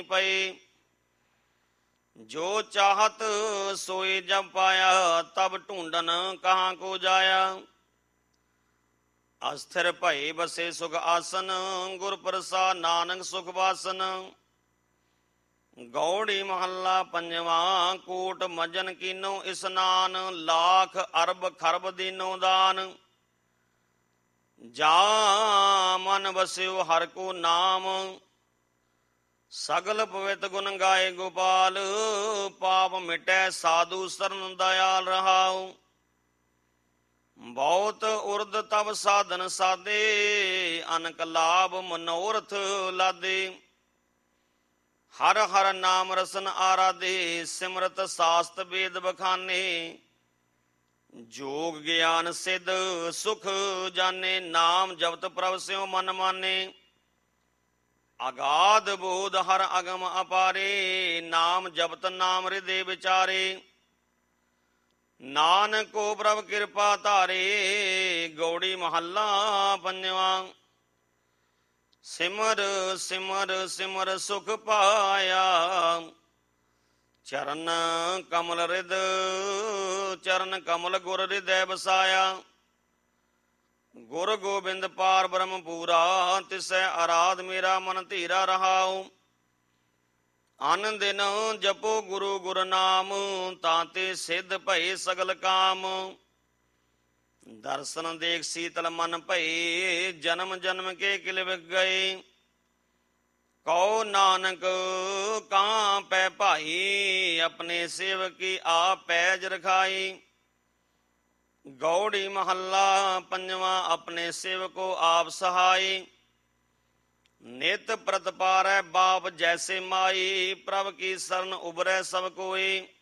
ਪਏ। ਜੋ ਚਾਹਤ सोए जब पाया, तब ढूंढन कहाँ को जाया। अस्थिर भये बसे सुख आसन, गुर प्रसाद नानक सुख वासन। गौड़ी महला पंजवा, कोट मजन कीनो स्नान। लाख अरब खरब दीनो दान, जा मन बस्यो हर को नाम। सगल पवित्र गुण गाए गोपाल, पाप मिटै साधु शरण दयाल रहाओ। बहुत उर्द तब साधन साधे, अनक लाभ मनोरथ लादे। हर हर नाम रसन आराधे, सिमरत शास्त्र वेद बखाने। जोग ज्ञान सिद्ध सुख जाने, नाम जपत प्रभ स्यों मन माने। अगाध बोध हर अगम अपारे, नाम जपत नाम हृदय विचारे। नानक को प्रभ कृपा धारे, गौड़ी महला पंजवा। सिमर सिमर सिमर सुख पाया, चरण कमल हृद चरण कमल गुर हृदय बसाया। गुर गोबिंद पार ब्रह्म पूरा, तिसै आराध मेरा मन धीरा रहाओ। अन दिन जपो गुरु गुर नाम, ताते सिद्ध भये सगल काम। दर्शन देख शीतल मन भये, जन्म जन्म के किल बिक गए। कहो नानक कहाँ पै भाई, अपने सेवक की आप पैज रखाई। गौड़ी महला पंजवा, अपने सेवको आप सहाय। नित प्रतपारै बाप जैसे माई, प्रभ की शरण उबरै सब कोई।